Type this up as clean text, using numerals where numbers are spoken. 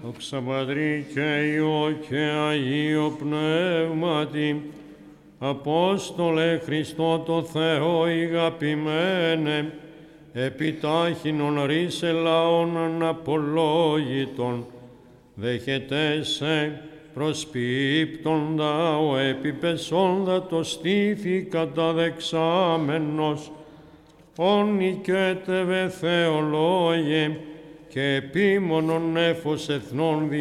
Δόξα Πατρί και Υιό και Αγίο Πνεύματι, Απόστολε Χριστό το Θεό ηγαπημένε, επιτάχυνον ρίσε λαών αναπολόγητον, δέχεται σε προσποιύπτοντα ο επιπεσόντα το στήθη καταδεξάμενος, όνικέτευε Θεολόγε και επίμονον νέφος εθνών